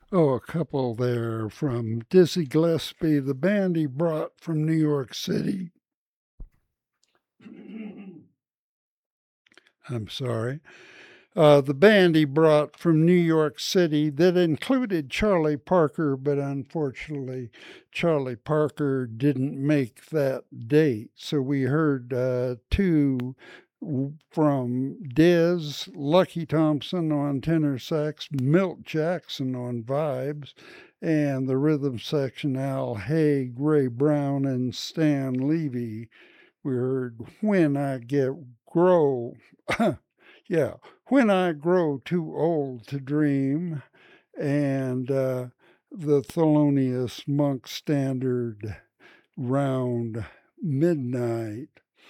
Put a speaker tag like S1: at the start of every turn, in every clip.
S1: Oh, a couple there from Dizzy Gillespie, the band he brought from New York City. I'm sorry. The band he brought from New York City that included Charlie Parker, but unfortunately, Charlie Parker didn't make that date. So we heard two from Diz, Lucky Thompson on tenor sax, Milt Jackson on vibes, and the rhythm section Al Haig, Ray Brown, and Stan Levy. We heard When I Get Grow. Yeah, When I Grow Too Old to Dream, and the Thelonious Monk standard Round Midnight.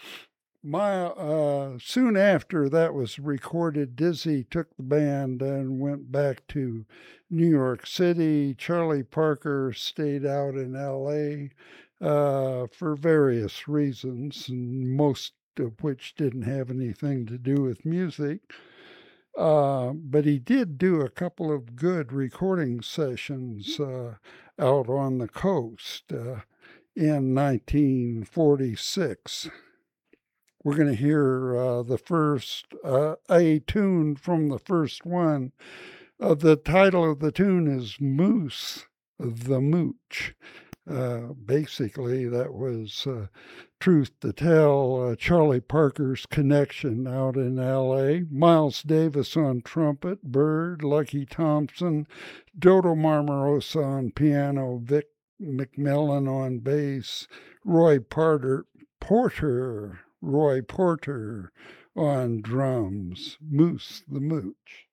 S1: Soon after that was recorded, Dizzy took the band and went back to New York City. Charlie Parker stayed out in L.A. For various reasons, and most of which didn't have anything to do with music. But he did do a couple of good recording sessions out on the coast in 1946. We're going to hear a tune from the first one. The title of the tune is Moose the Mooch. Basically, that was Truth to Tell, Charlie Parker's connection out in LA. Miles Davis on trumpet, Bird, Lucky Thompson, Dodo Marmarosa on piano, Vic McMillan on bass, Roy Porter on drums, Moose the Mooch.